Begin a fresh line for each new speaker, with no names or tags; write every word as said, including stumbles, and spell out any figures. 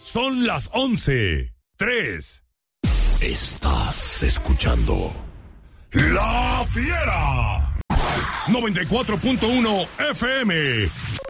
Son las once, tres. Estás escuchando La Fiera noventa y cuatro punto uno F M.